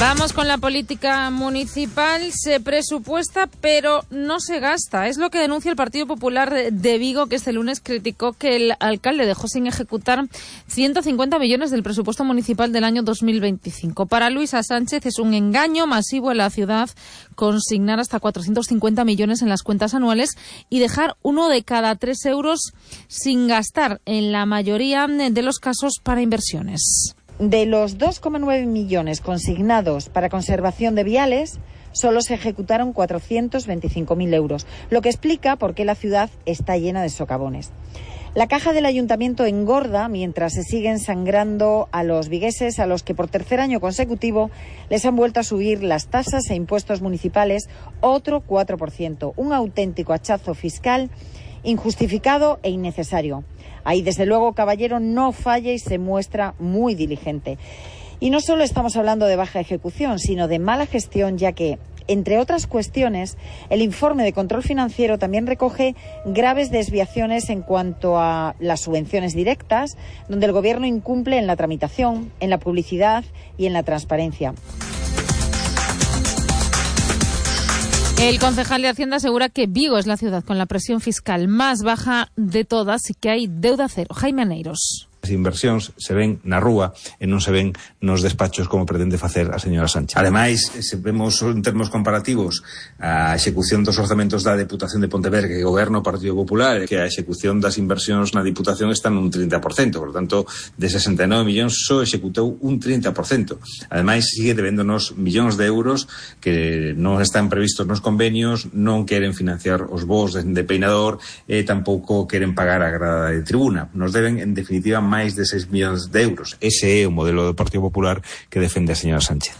Vamos con la política municipal. Se presupuesta, pero no se gasta. Es lo que denuncia el Partido Popular de Vigo, que este lunes criticó que el alcalde dejó sin ejecutar 150 millones del presupuesto municipal del año 2025. Para Luisa Sánchez es un engaño masivo en la ciudad consignar hasta 450 millones en las cuentas anuales y dejar 1 de cada 3 euros sin gastar, en la mayoría de los casos para inversiones. De los 2,9 millones consignados para conservación de viales, solo se ejecutaron 425.000 euros, lo que explica por qué la ciudad está llena de socavones. La caja del ayuntamiento engorda mientras se siguen sangrando a los vigueses, a los que por tercer año consecutivo les han vuelto a subir las tasas e impuestos municipales otro 4%, un auténtico hachazo fiscal injustificado e innecesario. Ahí, desde luego, Caballero no falla y se muestra muy diligente. Y no solo estamos hablando de baja ejecución, sino de mala gestión, ya que, entre otras cuestiones, el informe de control financiero también recoge graves desviaciones en cuanto a las subvenciones directas, donde el Gobierno incumple en la tramitación, en la publicidad y en la transparencia. El concejal de Hacienda asegura que Vigo es la ciudad con la presión fiscal más baja de todas y que hay deuda cero. Jaime Aneiros. As inversións se ven na rúa e non se ven nos despachos como pretende facer a señora Sánchez. Ademais, se vemos en termos comparativos a execución dos orzamentos da Deputación de Pontevedra que goberna o Partido Popular, que a execución das inversións na Diputación está nun 30%, por tanto, de 69 millóns só executou un 30%. Ademais, sigue debéndonos millóns de euros que non están previstos nos convenios, non queren financiar os voos de peinador e tampouco queren pagar a grada de tribuna. Nos deben, en definitiva, máis de 6 millóns de euros. Ese é o modelo do Partido Popular que defende a señora Sánchez.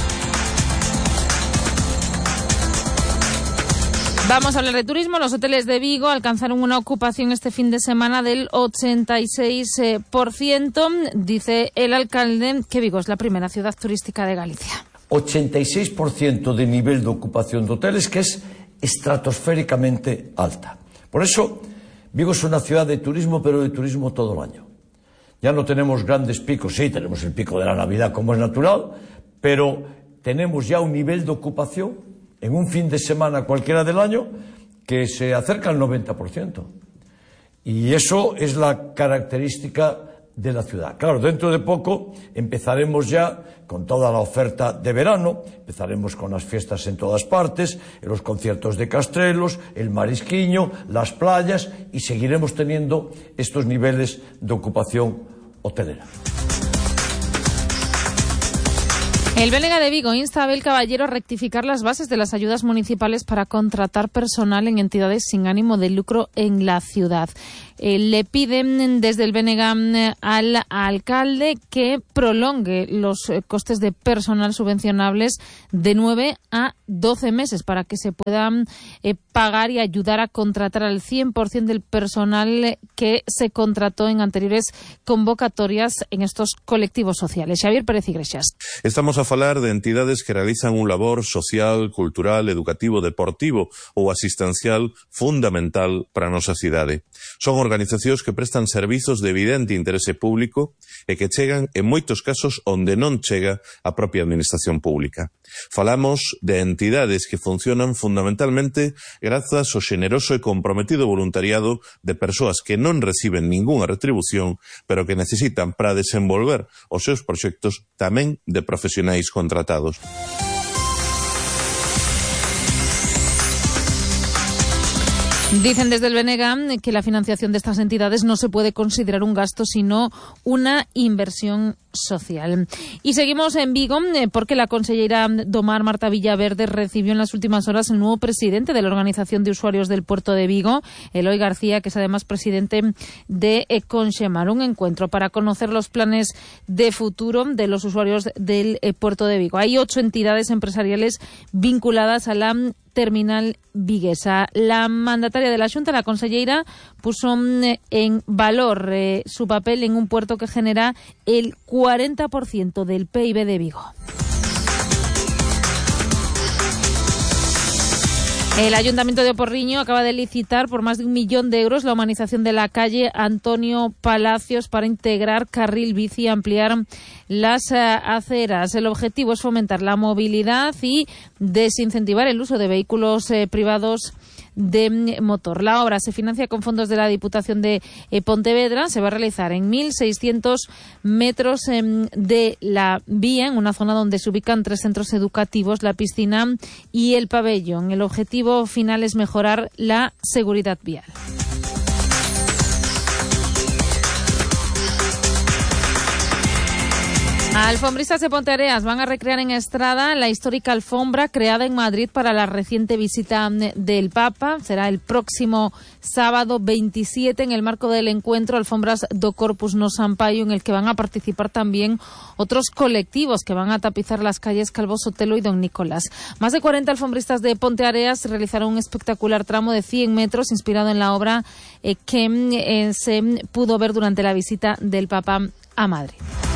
Vamos a hablar de turismo. Los hoteles de Vigo alcanzaron una ocupación este fin de semana del 86%. Dice el alcalde que Vigo es la primera ciudad turística de Galicia. 86% de nivel de ocupación de hoteles, que es estratosféricamente alta. Por eso, Vigo es una ciudad de turismo, pero de turismo todo el año. Ya no tenemos grandes picos, sí, tenemos el pico de la Navidad como es natural, pero tenemos ya un nivel de ocupación en un fin de semana cualquiera del año que se acerca al 90%. Y eso es la característica de la ciudad. Claro, dentro de poco empezaremos ya con toda la oferta de verano, empezaremos con las fiestas en todas partes, los conciertos de Castrelos, el Marisquiño, las playas, y seguiremos teniendo estos niveles de ocupación hotelera. El BNG de Vigo insta a Abel Caballero a rectificar las bases de las ayudas municipales para contratar personal en entidades sin ánimo de lucro en la ciudad. Le piden desde el BNG al alcalde que prolongue los costes de personal subvencionables de 9 a 12 meses para que se puedan pagar y ayudar a contratar al 100% del personal que se contrató en anteriores convocatorias en estos colectivos sociales. Xavier Pérez Iglesias. Estamos a falar de entidades que realizan un labor social, cultural, educativo, deportivo ou asistencial fundamental para a nosa cidade. Son organizacións que prestan servizos de evidente interese público e que chegan, en moitos casos, onde non chega a propia administración pública. Falamos de entidades que funcionan fundamentalmente grazas ao xeneroso e comprometido voluntariado de persoas que non reciben ningunha retribución, pero que necesitan para desenvolver os seus proxectos tamén de profesionais contratados. Dicen desde el BNG que la financiación de estas entidades no se puede considerar un gasto, sino una inversión social. Y seguimos en Vigo porque la consellera do Mar, Marta Villaverde, recibió en las últimas horas el nuevo presidente de la Organización de Usuarios del Puerto de Vigo, Eloi García, que es además presidente de Conxemar. Un encuentro para conocer los planes de futuro de los usuarios del Puerto de Vigo. Hay 8 entidades empresariales vinculadas a la terminal viguesa. La mandataria de la Xunta, la conselleira, puso en valor su papel en un puerto que genera el 40% del PIB de Vigo. El Ayuntamiento de Porriño acaba de licitar por más de 1 millón de euros la humanización de la calle Antonio Palacios para integrar carril bici y ampliar las aceras. El objetivo es fomentar la movilidad y desincentivar el uso de vehículos privados de motor. La obra se financia con fondos de la Diputación de Pontevedra. Se va a realizar en 1.600 metros de la vía, en una zona donde se ubican 3 centros educativos, la piscina y el pabellón. El objetivo final es mejorar la seguridad vial. Alfombristas de Ponteareas van a recrear en Estrada la histórica alfombra creada en Madrid para la reciente visita del Papa. Será el próximo sábado 27 en el marco del encuentro Alfombras do Corpus no Sampaio, en el que van a participar también otros colectivos que van a tapizar las calles Calvo Sotelo y Don Nicolás. Más de 40 alfombristas de Ponteareas realizaron un espectacular tramo de 100 metros inspirado en la obra que se pudo ver durante la visita del Papa a Madrid.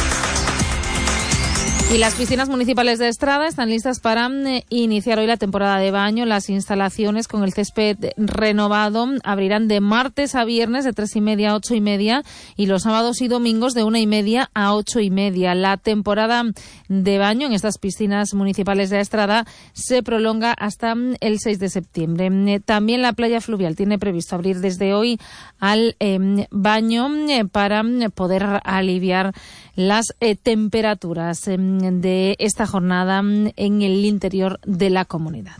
Y las piscinas municipales de Estrada están listas para iniciar hoy la temporada de baño. Las instalaciones con el césped renovado abrirán de martes a viernes de 3:30 a 8:30 y los sábados y domingos de 1:30 a 8:30. La temporada de baño en estas piscinas municipales de Estrada se prolonga hasta el 6 de septiembre. También la playa fluvial tiene previsto abrir desde hoy al baño para poder aliviar las temperaturas de esta jornada en el interior de la comunidad.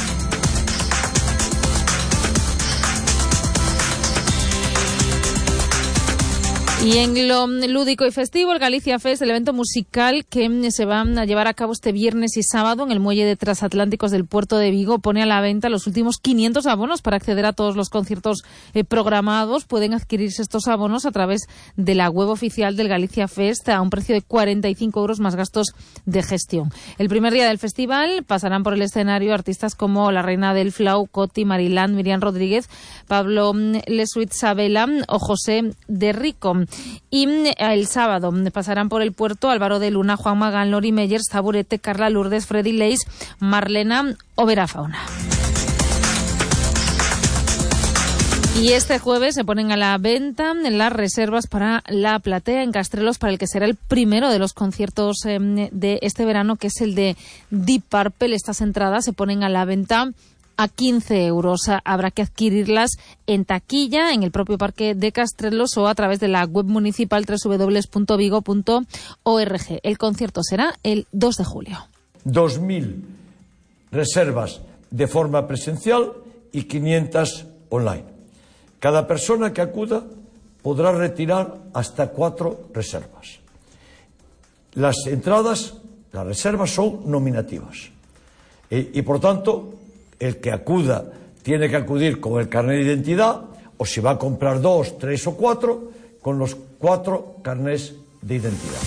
Y en lo lúdico y festivo, el Galicia Fest, el evento musical que se va a llevar a cabo este viernes y sábado en el muelle de Transatlánticos del puerto de Vigo, pone a la venta los últimos 500 abonos para acceder a todos los conciertos programados. Pueden adquirirse estos abonos a través de la web oficial del Galicia Fest a un precio de 45 euros más gastos de gestión. El primer día del festival pasarán por el escenario artistas como la Reina del Flau, Coti, Marilán, Miriam Rodríguez, Pablo Lesuit Sabela o José de Rico. Y el sábado pasarán por el puerto Álvaro de Luna, Juan Magán, Lori Meyers, Taburete, Carla Lourdes, Freddy Leis, Marlena o Vera Fauna. Y este jueves se ponen a la venta las reservas para la platea en Castrelos, para el que será el primero de los conciertos de este verano, que es el de Deep Purple. Estas entradas se ponen a la venta a 15 euros. Habrá que adquirirlas en taquilla, en el propio parque de Castrelos o a través de la web municipal www.vigo.org. El concierto será el 2 de julio. 2.000 reservas de forma presencial y 500 online. Cada persona que acuda podrá retirar hasta 4 reservas. Las reservas son nominativas. Y por tanto, el que acuda tiene que acudir con el carnet de identidad, o si va a comprar 2, 3 o 4, con los 4 carnés de identidad.